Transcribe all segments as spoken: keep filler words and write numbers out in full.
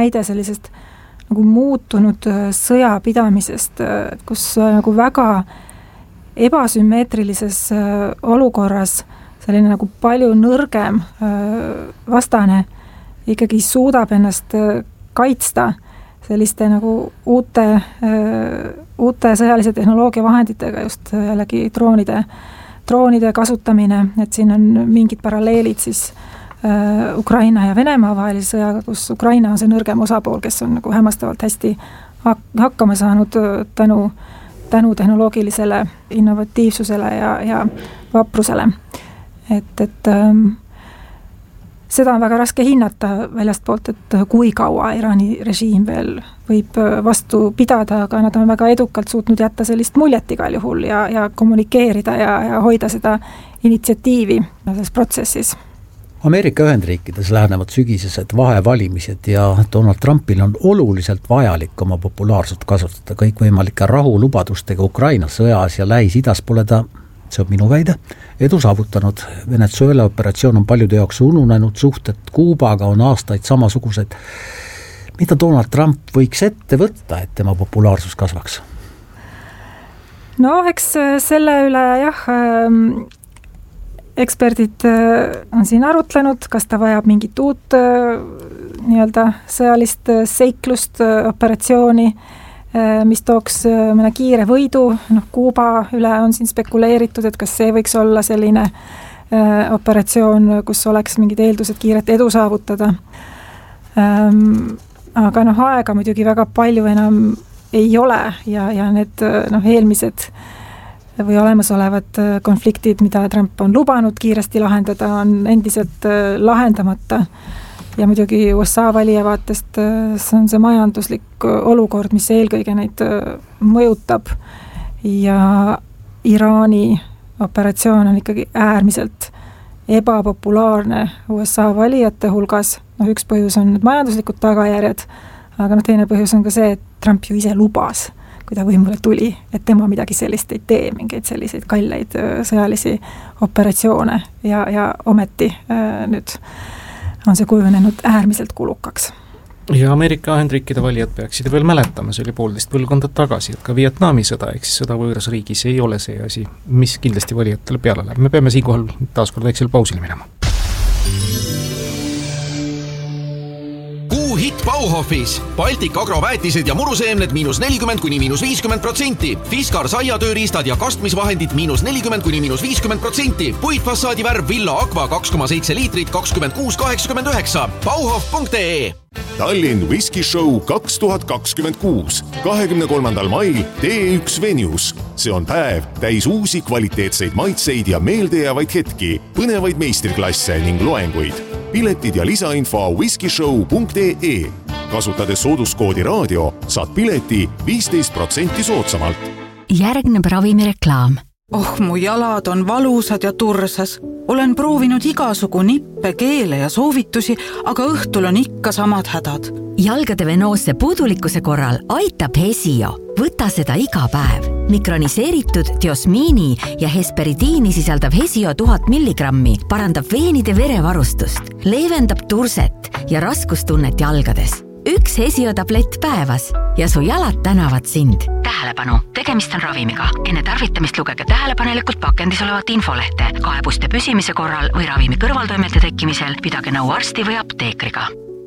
näide sellisest nagu muutunud sõjapidamisest, kus nagu väga ebasümmeetrilises olukorras selline nagu palju nõrgem vastane ikkagi suudab ennast kaitsta selliste nagu uute, uute sõjalise tehnoloogia vahenditega, just jällegi droonide, droonide kasutamine, et siin on mingid paralleelid siis äh, Ukraina ja Venemaa vahelise sõjaga, kus Ukraina on see nõrgem osapool, kes on nagu hämmastavalt hästi hak- hakkama saanud tänu, tänu tehnoloogilisele innovatiivsusele ja, ja vaprusele. Et, et ähm, seda on väga raske hinnata väljast poolt, et kui kaua Iraani režiim veel võib vastu pidada, aga nad on väga edukalt suutnud jätta sellist muljet igal juhul ja, ja kommunikeerida ja, ja hoida seda initsiatiivi selles protsessis. Ameerika Ühendriikides lähenevad sügisesed vahevalimised ja Donald Trumpil on oluliselt vajalik oma populaarsust kasutada kõikvõimalike rahulubadustega Ukraina sõjas ja Lähis-Idas pole ta, see on minu väide, edu saavutanud. Venezuela operatsioon on paljude jaoks ununenud, suhted Kuubaga on aastaid samasugused. Mida Donald Trump võiks ette võtta, et tema populaarsus kasvaks? No eks selle üle jah, eksperdid on siin arutlenud, kas ta vajab mingit uut nii-öelda sõjalist seiklust, operatsiooni, mis tooks mõne kiire võidu. Noh, Kuuba üle on siin spekuleeritud, et kas see võiks olla selline äh, operatsioon, kus oleks mingid eeldused kiiret edu saavutada. Ähm, aga noh, aega muidugi väga palju enam ei ole ja, ja need noh, eelmised või olemasolevad konfliktid, mida Trump on lubanud kiiresti lahendada, on endiselt lahendamata. Ja muidugi U S A valija vaatest see on see majanduslik olukord, mis eelkõige neid mõjutab ja Iraani operatsioon on ikkagi äärmiselt ebapopulaarne U S A valijate hulgas. No, üks põhjus on need majanduslikud tagajärjed, aga no, teine põhjus on ka see, et Trump ju ise lubas, kui ta võimule tuli, et tema midagi sellist ei tee, mingeid selliseid kalleid sõjalisi operatsioone ja, ja ometi äh, nüüd on see kujunenud äärmiselt kulukaks. Ja Ameerika Ühendriikide valijad peaksid veel mäletama, see oli poolteist põlvkonda tagasi, et ka Vietnami sõda, ehk siis sõda võõras riigis ei ole see asi, mis kindlasti valijatele peale läheb. Me peame siinkohal taaskord väiksel pausile minema. Hitt Bauhofis. Baltic agroväetised ja muruseemned miinus nelikümmend kuni miinus viiskümmend protsenti. Fiskar saiatööriistad ja kastmisvahendid miinus nelikümmend kuni miinus viiskümmend protsenti. Puitfassaadi värv Villa Aqua kaks koma seitse liitrit kakskümmend kuus kaheksakümmend üheksa. Bauhof punkt ee. Tallinn Whisky Show kaks tuhat kakskümmend kuus. kahekümne kolmandal mail T üks Venues. See on päev täis uusi kvaliteetseid maitseid ja meeldejäävaid hetki, põnevaid meistriklasse ning loenguid. Piletid ja lisainfo whiskyshow punkt ee. Kasutades sooduskoodi raadio, saad pileti viisteist protsenti soodsamalt. Järgneb ravimireklaam. Oh, mu jalad on valusad ja tursas. Olen proovinud igasugu nippe, keele ja soovitusi, aga õhtul on ikka samad hädad. Jalgade venoosse puudulikkuse korral aitab Hesio. Võta seda iga päev. Mikroniseeritud diosmiini ja hesperidiini sisaldav Hesio tuhat milligrammi parandab veenide verevarustust, leevendab turset ja raskustunnet jalgades. Üks Hesio tablett päevas ja su jalad tänavad sind. Tähelepanu, tegemist on ravimiga. Enne tarvitamist lugege tähelepanelikult pakendis olevat infolehte. Kaebuste püsimise korral või ravimi kõrvaltoimete tekkimisel pidage nõu arsti või apteekriga.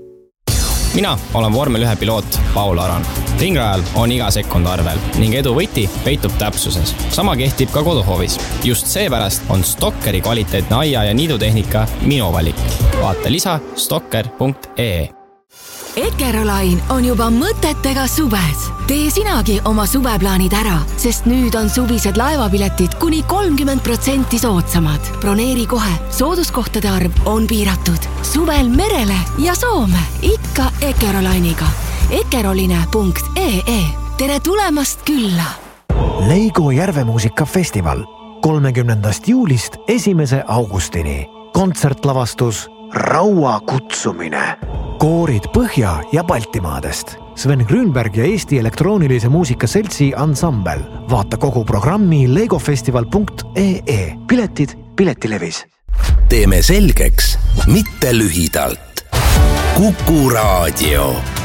Mina olen vormel ühe piloot Paul Aran. Ringrajal on iga sekund arvel ning edu võti peitub täpsuses. Sama kehtib ka koduhoovis. Just seepärast on Stokkeri kvaliteetne aia- ja niidutehnika minu valik. Vaata lisa stokker punkt ee. Ekerolain on juba mõtetega suves. Tee sinagi oma suveplaanid ära, sest nüüd on suvised laevapiletid kuni kolmkümmend protsenti soodsamad. Broneeri kohe, sooduskohtade arv on piiratud. Suvel merele ja Soome, ikka Ekerolainiga. ekeroline punkt ee. Tere tulemast külla! Leigo järvemuusikafestival kolmekümnendast juulist esimese augustini. Kontsertlavastus Raua kutsumine. Koorid Põhja- ja Baltimaadest. Sven Grünberg ja Eesti elektroonilise muusika seltsi ansambel. Vaata kogu programmi legofestival punkt ee. Piletid Piletilevis. Teeme selgeks, mitte lühidalt. Kuku Raadio.